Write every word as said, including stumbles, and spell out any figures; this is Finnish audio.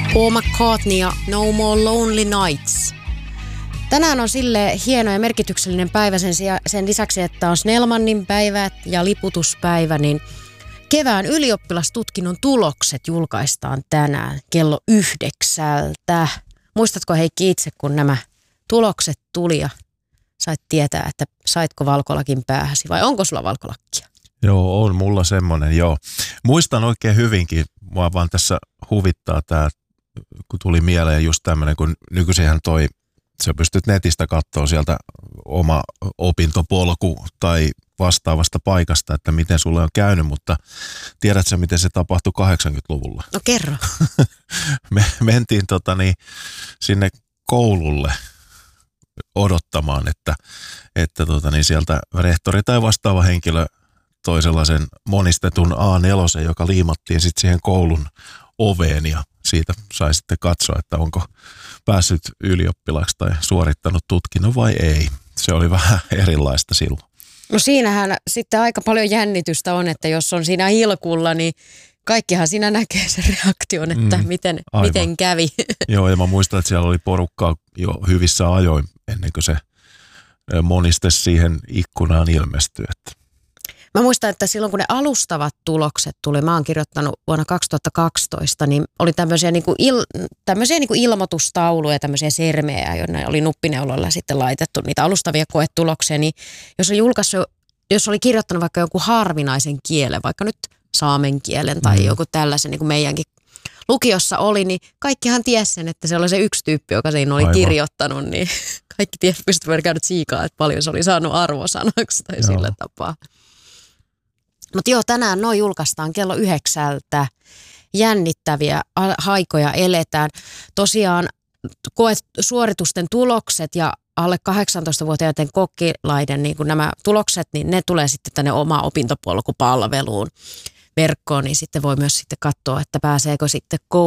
Paul McCartney ja No More Lonely Nights. Tänään on sille hieno ja merkityksellinen päivä sen, sen lisäksi, että on Snellmanin päivä ja liputuspäivä, niin kevään ylioppilastutkinnon tulokset julkaistaan tänään kello yhdeksältä. Muistatko Heikki itse, kun nämä tulokset tuli ja sait tietää, että saitko valkolakin päähäsi vai onko sulla valkolakkia? Joo, on mulla semmoinen, joo. Muistan oikein hyvinkin, mua vaan tässä huvittaa tämä, kun tuli mieleen just tämmöinen, kun nykyisinhän toi, sä pystyt netistä katsoa sieltä oma opintopolku tai vastaavasta paikasta, että miten sulle on käynyt, mutta tiedätkö miten se tapahtui kahdeksankymmentäluvulla? No kerro. Me mentiin tota niin, sinne koululle odottamaan, että, että tota niin, sieltä rehtori tai vastaava henkilö toi sellaisen monistetun A neljä, joka liimattiin sitten siihen koulun oveen ja siitä sai sitten katsoa, että onko päässyt ylioppilaksi tai suorittanut tutkinnon vai ei. Se oli vähän erilaista silloin. No siinähän sitten aika paljon jännitystä on, että jos on siinä ilkulla, niin kaikkihan siinä näkee sen reaktion, että mm, miten, miten kävi. Joo, ja mä muistan, että siellä oli porukkaa jo hyvissä ajoin ennen kuin se moniste siihen ikkunaan ilmestyi. Mä muistan, että silloin kun ne alustavat tulokset tuli, mä oon kirjoittanut vuonna kaksituhattakaksitoista, niin oli tämmöisiä, niin kuin il, tämmöisiä niin kuin ilmoitustauluja, tämmöisiä sermejä, joiden oli nuppineuloilla sitten laitettu niitä alustavia koetuloksia, niin jos oli julkaissut, jos oli kirjoittanut vaikka jonkun harvinaisen kielen, vaikka nyt saamen kielen tai mm. joku tällaisen, niin kuin meidänkin lukiossa oli, niin kaikkihan tiesi sen, että se oli se yksi tyyppi, joka siinä oli Aivan. kirjoittanut, niin kaikki tiesi, pystyivät käydä tsiikaa, että paljon se oli saanut arvosanaksi tai joo. sillä tapaa. Mutta joo, tänään noin julkaistaan kello yhdeksältä. Jännittäviä haikoja eletään. Tosiaan koesuoritusten tulokset ja alle kahdeksantoistavuotiaiden kokkilaiden niin kun nämä tulokset, niin ne tulee sitten tänne oma opintopolkupalveluun verkkoon, niin sitten voi myös sitten katsoa, että pääseekö sitten kouluun.